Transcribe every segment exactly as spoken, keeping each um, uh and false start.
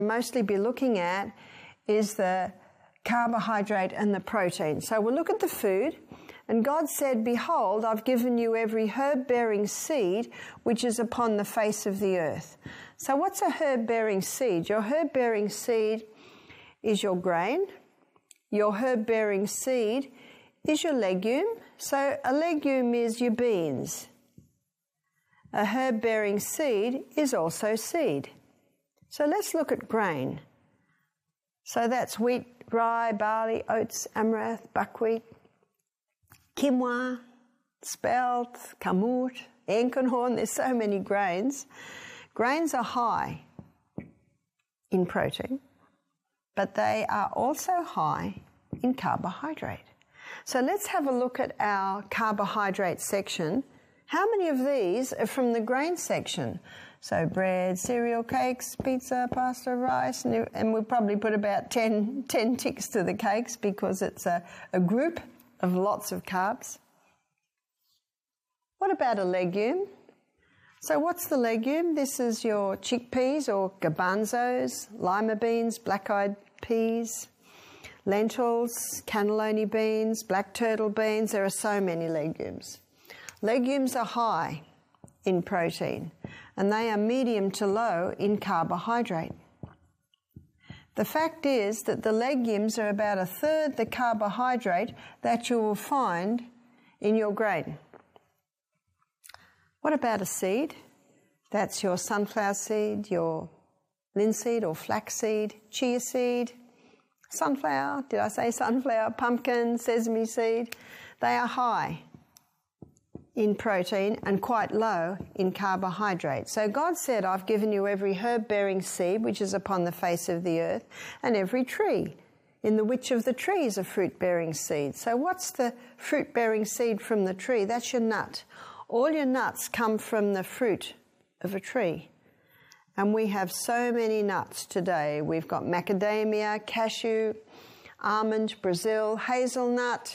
mostly be looking at is the carbohydrate and the protein. So we'll look at the food. And God said, behold, I've given you every herb-bearing seed which is upon the face of the earth. So what's a herb-bearing seed? Your herb-bearing seed is your grain. Your herb-bearing seed is your legume. So a legume is your beans. A herb-bearing seed is also seed. So let's look at grain. So that's wheat, rye, barley, oats, amaranth, buckwheat, quinoa, spelt, kamut, enkenhorn. There's so many grains. Grains are high in protein, but they are also high in carbohydrate. So let's have a look at our carbohydrate section. How many of these are from the grain section? So bread, cereal, cakes, pizza, pasta, rice, and, and we'll probably put about ten, ten ticks to the cakes because it's a, a group of lots of carbs. What about a legume? So what's the legume? This is your chickpeas or garbanzos, lima beans, black-eyed peas, lentils, cannellini beans, black turtle beans. There are so many legumes. Legumes are high in protein and they are medium to low in carbohydrate. The fact is that the legumes are about a third the carbohydrate that you will find in your grain. What about a seed? That's your sunflower seed, your linseed or flaxseed, chia seed, sunflower, did I say sunflower, pumpkin, sesame seed. They are high in protein and quite low in carbohydrate. So God said, I've given you every herb-bearing seed which is upon the face of the earth, and every tree, in the which of the trees are fruit-bearing seed. So what's the fruit-bearing seed from the tree? That's your nut. All your nuts come from the fruit of a tree. And we have so many nuts today. We've got macadamia, cashew, almond, Brazil, hazelnut,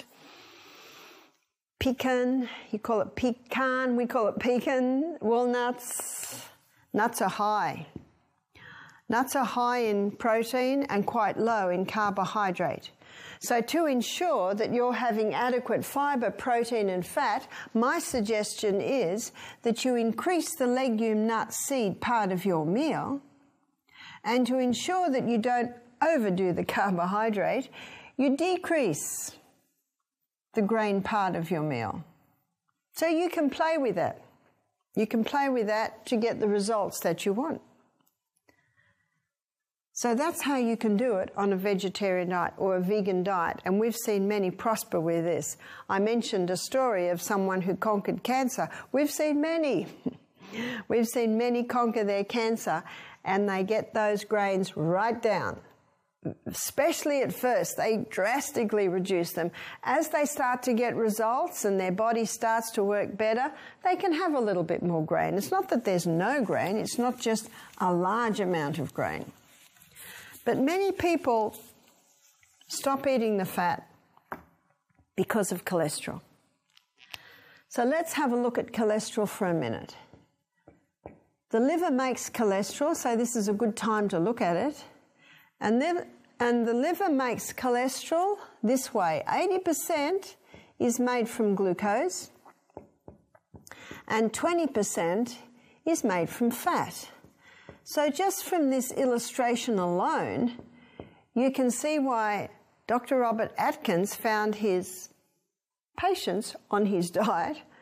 pecan, you call it pecan, we call it pecan, walnuts. Nuts are high. Nuts are high in protein and quite low in carbohydrate. So to ensure that you're having adequate fibre, protein and fat, my suggestion is that you increase the legume, nut, seed part of your meal, and to ensure that you don't overdo the carbohydrate, you decrease the grain part of your meal. So you can play with that. You can play with that to get the results that you want. So that's how you can do it on a vegetarian diet or a vegan diet, and we've seen many prosper with this. I mentioned a story of someone who conquered cancer. We've seen many. We've seen many conquer their cancer, and they get those grains right down. Especially at first, they drastically reduce them. As they start to get results and their body starts to work better, they can have a little bit more grain. It's not that there's no grain, it's not just a large amount of grain. But many people stop eating the fat because of cholesterol. So let's have a look at cholesterol for a minute. The liver makes cholesterol, so this is a good time to look at it. And then, and the liver makes cholesterol this way. eighty percent is made from glucose and twenty percent is made from fat. So just from this illustration alone, you can see why Doctor Robert Atkins found his patients on his diet